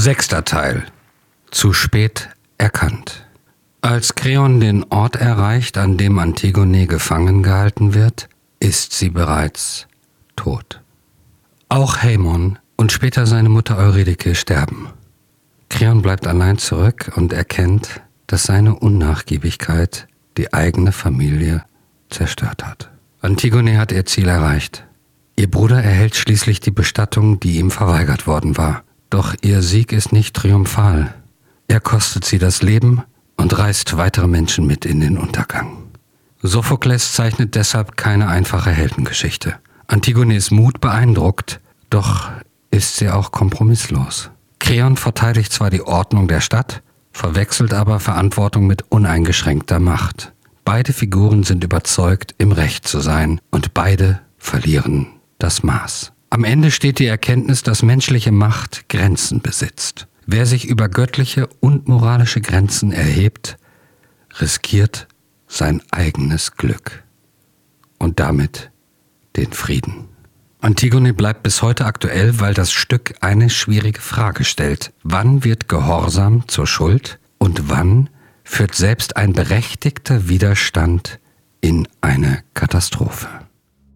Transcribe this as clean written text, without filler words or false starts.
6. Teil. Zu spät erkannt. Als Kreon den Ort erreicht, an dem Antigone gefangen gehalten wird, ist sie bereits tot. Auch Haemon und später seine Mutter Eurydike sterben. Kreon bleibt allein zurück und erkennt, dass seine Unnachgiebigkeit die eigene Familie zerstört hat. Antigone hat ihr Ziel erreicht. Ihr Bruder erhält schließlich die Bestattung, die ihm verweigert worden war. Doch ihr Sieg ist nicht triumphal. Er kostet sie das Leben und reißt weitere Menschen mit in den Untergang. Sophokles zeichnet deshalb keine einfache Heldengeschichte. Antigones Mut beeindruckt, doch ist sie auch kompromisslos. Kreon verteidigt zwar die Ordnung der Stadt, verwechselt aber Verantwortung mit uneingeschränkter Macht. Beide Figuren sind überzeugt, im Recht zu sein, und beide verlieren das Maß. Am Ende steht die Erkenntnis, dass menschliche Macht Grenzen besitzt. Wer sich über göttliche und moralische Grenzen erhebt, riskiert sein eigenes Glück und damit den Frieden. Antigone bleibt bis heute aktuell, weil das Stück eine schwierige Frage stellt. Wann wird Gehorsam zur Schuld und wann führt selbst ein berechtigter Widerstand in eine Katastrophe?